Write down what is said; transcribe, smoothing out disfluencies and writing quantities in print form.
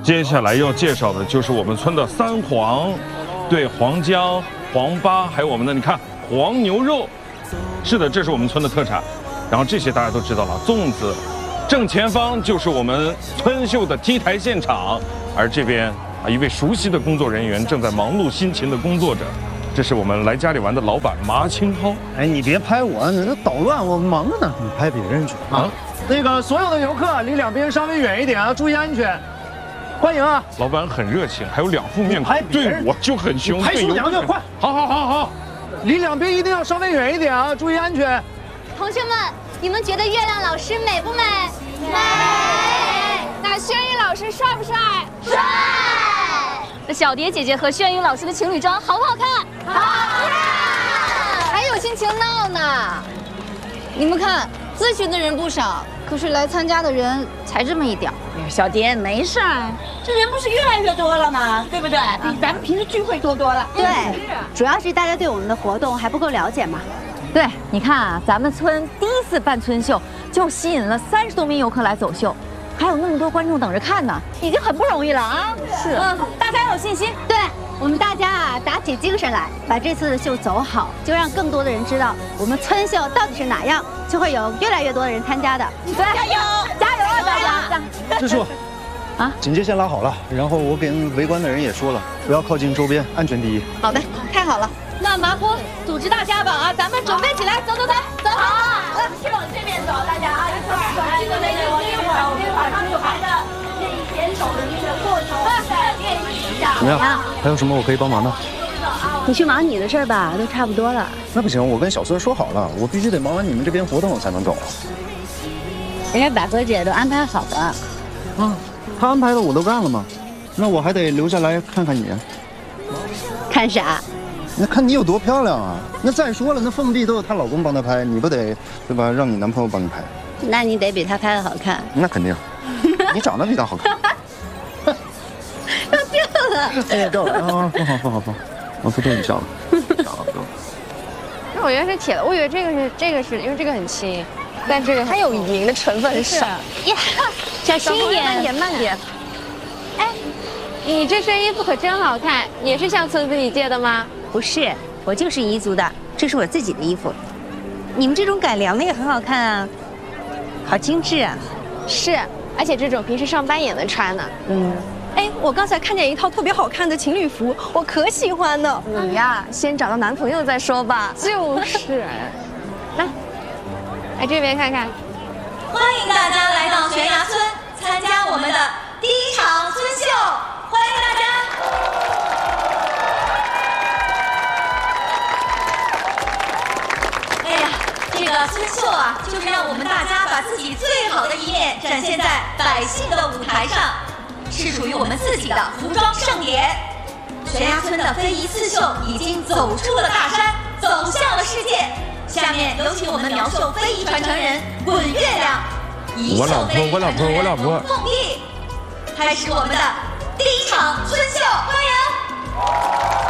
接下来要介绍的就是我们村的三黄，对，黄姜、黄八，还有我们的你看黄牛肉，是的，这是我们村的特产。然后这些大家都知道了，粽子。正前方就是我们村秀的 T 台现场，而这边一位熟悉的工作人员正在忙碌辛勤地工作着。这是我们来家里玩的老板麻青蒿。 哎，你别拍我，你这捣乱，我忙着呢。你拍别人去啊！那个所有的游客离两边稍微远一点啊，注意安全。欢迎啊！ 老板很热情，还有两副面孔，对我就很凶。 拍出两个，快！好，离两边一定要稍微远一点啊，注意安全。 同学们，你们觉得月亮老师美不美？美。 那轩宇老师帅不帅？ 帅。 那小蝶姐姐和轩宇老师的情侣装好不好看？ 好看。还有心情闹呢。你们看，咨询的人不少，可是来参加的人才这么一点。 小蝶没事儿，这人不是越来越多了吗？对不对？比咱们平时聚会多了。 对，主要是大家对我们的活动还不够了解嘛。 对，你看啊，咱们村第一次办村秀，就吸引了30多名游客来走秀，还有那么多观众等着看呢，已经很不容易了啊！ 是，大家有信心。对，我们大家啊，打起精神来，把这次的秀走好，就让更多的人知道我们村秀到底是哪样，就会有越来越多的人参加的。 对，加油，加油啊，大家！ 支书，警戒线拉好了，然后我跟围观的人也说了，不要靠近周边，安全第一。 好的，太好了。那麻坡组织大家吧啊，咱们准备起来，走。 好，去往这边走，大家啊，一块儿这个往这块儿，我们马上就把这一点手的这个过程再练习一下。 怎么样？还有什么我可以帮忙的？ 你去忙你的事儿吧，都差不多了。 那不行，我跟小孙说好了，我必须得忙完你们这边活动才能走。 人家百合姐都安排好了。 他安排的我都干了吗？那我还得留下来看看你。 看啥？ 那看你有多漂亮啊！那再说了，那凤碧都有她老公帮她拍，你不得对吧？让你男朋友帮你拍。 那你得比他拍的好看。 那肯定，你长得比他好看。 要掉了。 哎，掉了啊！放好，我不逗你笑了。 那我觉得是铁的，我以为这个是因为这个很轻，但这个它有银的成分很少。 呀，小心一点， 慢点。哎，你这身衣服可真好看，也是向村子里借的吗？ 不是，我就是彝族的，这是我自己的衣服。你们这种改良的也很好看啊，好精致啊。 是，而且这种平时上班也能穿呢。 哎，我刚才看见一套特别好看的情侣服，我可喜欢了。 你呀，先找到男朋友再说吧。就是，来这边看看。 欢迎大家来到悬崖村，参加我们的第一场村秀，欢迎大家。哎呀，这个村秀啊，就是让我们大家把自己最好的一面展现在百姓的舞台上。是属于我们自己的服装盛典。悬崖村的非遗刺绣已经走出了大山，走向了世界。下面有请我们苗绣非遗传承人滚月亮，以绣非遗传承人龙凤碧，开始我们的第一场村秀，欢迎。